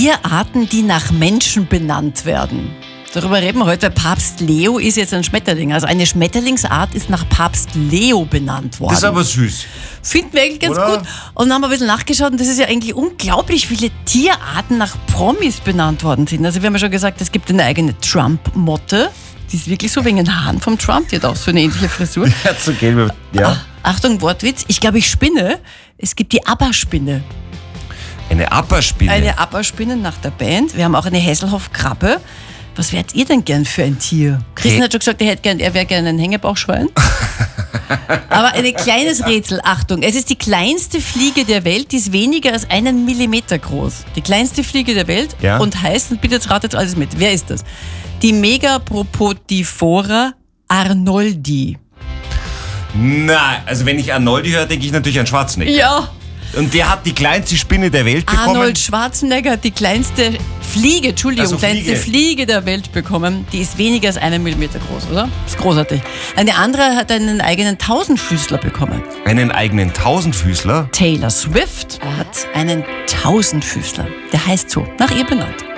Tierarten, die nach Menschen benannt werden. Darüber reden wir heute, weil Papst Leo ist jetzt ein Schmetterling. Also eine Schmetterlingsart ist nach Papst Leo benannt worden. Das ist aber süß. Finden wir eigentlich ganz Oder? gut. Und dann haben wir ein bisschen nachgeschaut und das ist ja eigentlich unglaublich, viele Tierarten nach Promis benannt worden sind. Also wir haben ja schon gesagt, es gibt eine eigene Trump-Motte. Die ist wirklich so wegen den Haaren vom Trump. Die hat auch so eine ähnliche Frisur. Ja, so gelbe. Ja. Achtung, Wortwitz. Ich glaube, ich spinne. Es gibt die ABBA-Spinne. Eine Apperspinne. Eine ABBA-Spinne nach der Band. Wir haben auch eine Hesselhoff-Krabbe. Was wärt ihr denn gern für ein Tier? Christian hat schon gesagt, er wäre gern ein Hängebauchschwein. Aber ein kleines Rätsel, Achtung. Es ist die kleinste Fliege der Welt, die ist weniger als 1 Millimeter groß. Die kleinste Fliege der Welt und heißt, und bitte jetzt ratet alles mit, wer ist das? Die Megapropodifora arnoldi. Nein, also wenn ich Arnoldi höre, denke ich natürlich an Schwarzenegger. Ja. Und der hat die kleinste Spinne der Welt bekommen. Arnold Schwarzenegger hat die kleinste Fliege, Also kleinste Fliege der Welt bekommen. Die ist weniger als 1 Millimeter groß, oder? Das ist großartig. Eine andere hat einen eigenen Tausendfüßler bekommen. Einen eigenen Tausendfüßler? Taylor Swift hat einen Tausendfüßler. Der heißt so, nach ihr benannt.